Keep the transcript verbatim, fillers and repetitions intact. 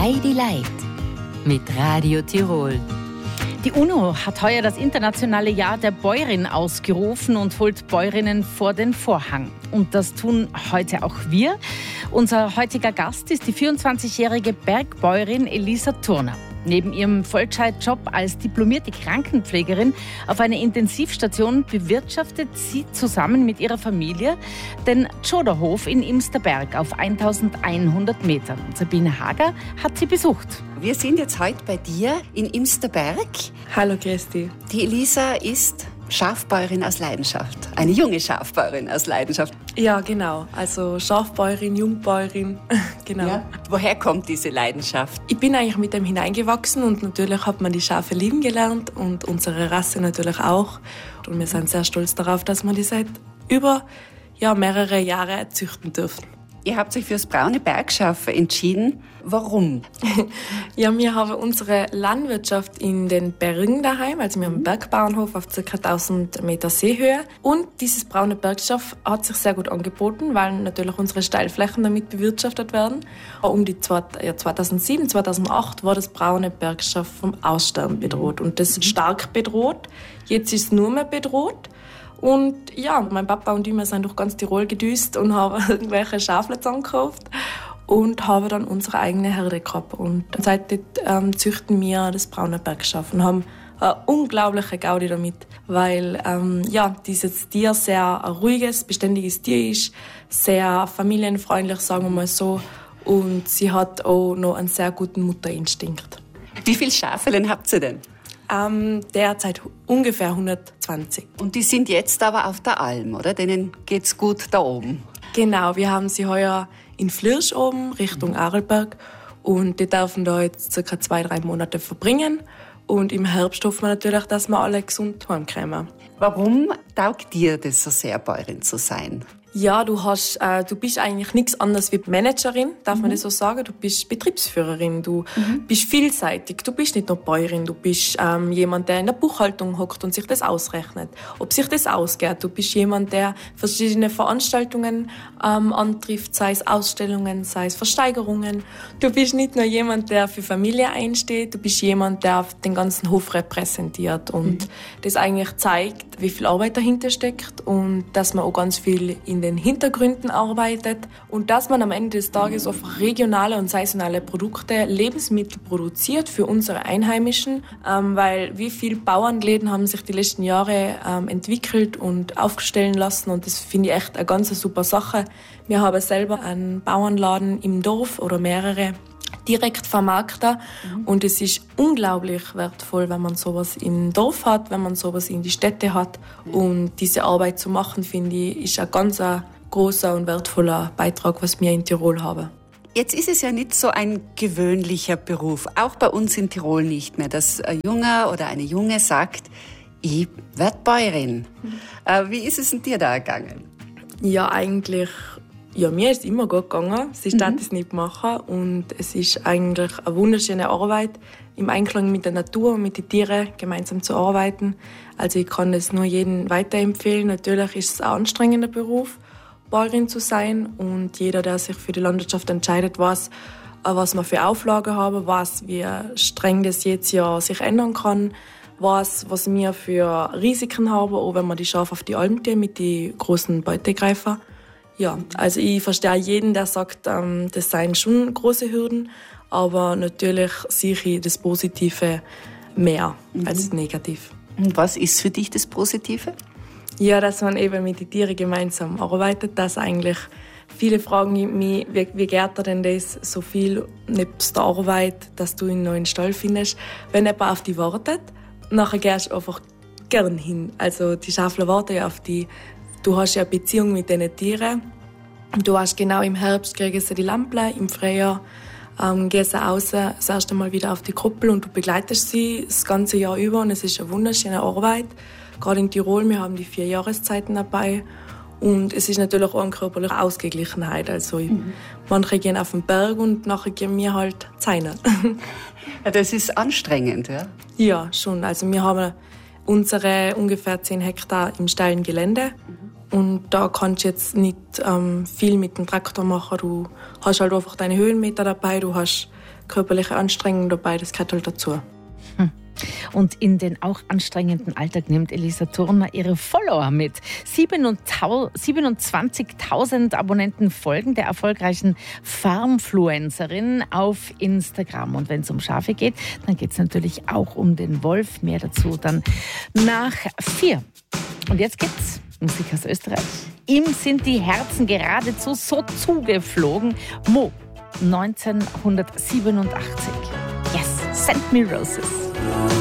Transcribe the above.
Heidi Leid mit Radio Tirol. Die UNO hat heuer das internationale Jahr der Bäuerin ausgerufen und holt Bäuerinnen vor den Vorhang. Und das tun heute auch wir. Unser heutiger Gast ist die vierundzwanzigjährige Bergbäuerin Elisa Turner. Neben ihrem Vollzeitjob als diplomierte Krankenpflegerin auf einer Intensivstation bewirtschaftet sie zusammen mit ihrer Familie den Tschoderhof in Imsterberg auf eintausendeinhundert Metern. Sabine Hager hat sie besucht. Wir sind jetzt heute bei dir in Imsterberg. Hallo Christi. Die Elisa ist Schafbäuerin aus Leidenschaft. Eine junge Schafbäuerin aus Leidenschaft. Ja, genau. Also Schafbäuerin, Jungbäuerin, genau. Ja. Woher kommt diese Leidenschaft? Ich bin eigentlich mit dem hineingewachsen und natürlich hat man die Schafe lieben gelernt und unsere Rasse natürlich auch. Und wir sind sehr stolz darauf, dass wir die seit über ja, mehrere Jahre züchten dürfen. Ihr habt euch für das braune Bergschaf entschieden. Warum? Ja, wir haben unsere Landwirtschaft in den Bergen daheim. Also wir haben einen Bergbauernhof auf ca. tausend Meter Seehöhe. Und dieses braune Bergschaf hat sich sehr gut angeboten, weil natürlich unsere Steilflächen damit bewirtschaftet werden. Um die zweitausendsieben, zweitausendacht war das braune Bergschaf vom Aussterben bedroht. Und das ist stark bedroht. Jetzt ist es nur mehr bedroht. Und ja, mein Papa und ich, wir sind durch ganz Tirol gedüst und haben irgendwelche Schafle zusammengekauft und haben dann unsere eigene Herde gehabt. Und seitdem ähm, züchten wir das braune Bergschaf und haben eine unglaubliche Gaudi damit, weil ähm, ja, dieses Tier sehr ein ruhiges, beständiges Tier ist, sehr familienfreundlich, sagen wir mal so, und sie hat auch noch einen sehr guten Mutterinstinkt. Wie viele Schafelen habt ihr denn? Ähm, derzeit ungefähr hundertzwanzig. Und die sind jetzt aber auf der Alm, oder? Denen geht's gut da oben. Genau, wir haben sie heuer in Flirsch oben, Richtung mhm. Arlberg. Und die dürfen da jetzt circa zwei, drei Monate verbringen. Und im Herbst hoffen wir natürlich, dass wir alle gesund heimkommen. Warum taugt dir das so sehr, Bäuerin zu sein? Ja, du hast, äh, du bist eigentlich nichts anderes wie Managerin, darf mhm. man das so sagen. Du bist Betriebsführerin, du mhm. bist vielseitig. Du bist nicht nur Bäuerin, du bist ähm, jemand, der in der Buchhaltung hockt und sich das ausrechnet, ob sich das ausgeht. Du bist jemand, der verschiedene Veranstaltungen ähm, antrifft, sei es Ausstellungen, sei es Versteigerungen. Du bist nicht nur jemand, der für Familie einsteht, du bist jemand, der den ganzen Hof repräsentiert und mhm. das eigentlich zeigt, wie viel Arbeit dahinter steckt und dass man auch ganz viel in den Hintergründen arbeitet und dass man am Ende des Tages auf regionale und saisonale Produkte Lebensmittel produziert für unsere Einheimischen, ähm, weil wie viele Bauernläden haben sich die letzten Jahre ähm, entwickelt und aufstellen lassen und das finde ich echt eine ganz super Sache. Wir haben selber einen Bauernladen im Dorf oder mehrere direkt Vermarkter mhm. und es ist unglaublich wertvoll, wenn man sowas im Dorf hat, wenn man sowas in die Städte hat mhm. und diese Arbeit zu machen, finde ich, ist ein ganz großer und wertvoller Beitrag, was wir in Tirol haben. Jetzt ist es ja nicht so ein gewöhnlicher Beruf, auch bei uns in Tirol nicht mehr, dass ein Junger oder eine Junge sagt, ich werde Bäuerin. Mhm. Äh, wie ist es denn dir da ergangen? Ja, eigentlich Ja, mir ist es immer gut gegangen. Sie mhm. darf es nicht machen. Und es ist eigentlich eine wunderschöne Arbeit, im Einklang mit der Natur und mit den Tieren gemeinsam zu arbeiten. Also ich kann es nur jedem weiterempfehlen. Natürlich ist es ein anstrengender Beruf, Bäuerin zu sein. Und jeder, der sich für die Landwirtschaft entscheidet, weiß, was man für Auflagen haben, weiß, wie streng das jetzt ja sich ändern kann, weiß, was wir für Risiken haben, auch wenn man die Schafe auf die Alm gehen mit den großen Beutegreifern. Ja, also ich verstehe jeden, der sagt, ähm, das seien schon große Hürden, aber natürlich sehe ich das Positive mehr mhm. als das Negative. Und was ist für dich das Positive? Ja, dass man eben mit den Tieren gemeinsam arbeitet, dass eigentlich viele fragen mich, wie, wie geht er denn das so viel nebst der Arbeit, dass du einen neuen Stall findest. Wenn jemand auf dich wartet, nachher gehst du einfach gern hin. Also die Schafler warten ja auf dich. Du hast ja eine Beziehung mit diesen Tieren. Du hast genau im Herbst kriegen sie die Lamplen, im Frühjahr ähm, gehen sie raus, das erste Mal wieder auf die Koppel und du begleitest sie das ganze Jahr über und es ist eine wunderschöne Arbeit. Gerade in Tirol, wir haben die vier Jahreszeiten dabei und es ist natürlich auch eine körperliche Ausgeglichenheit. Also mhm. manche gehen auf den Berg und nachher gehen wir halt Zeinen. Ja, das ist anstrengend, ja? Ja, schon. Also wir haben unsere ungefähr zehn Hektar im steilen Gelände. Mhm. Und da kannst du jetzt nicht ähm, viel mit dem Traktor machen. Du hast halt einfach deine Höhenmeter dabei, du hast körperliche Anstrengung dabei, das gehört halt dazu. Hm. Und in den auch anstrengenden Alltag nimmt Elisa Thurner ihre Follower mit. siebenundzwanzigtausend Abonnenten folgen der erfolgreichen Farmfluencerin auf Instagram. Und wenn es um Schafe geht, dann geht es natürlich auch um den Wolf. Mehr dazu dann nach vier. Und jetzt gibt's Musik aus Österreich. Ihm sind die Herzen geradezu so zugeflogen. Mo, neunzehnhundertsiebenundachtzig. Yes, Send Me Roses.